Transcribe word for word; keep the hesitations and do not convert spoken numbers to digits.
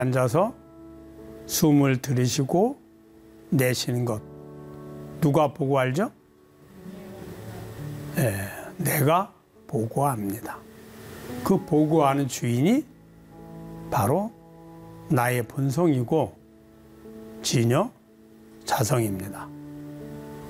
앉아서 숨을 들이쉬고 내쉬는 것 누가 보고 알죠? 예, 내가 보고합니다. 그 보고하는 주인이 바로 나의 본성이고 진여 자성입니다.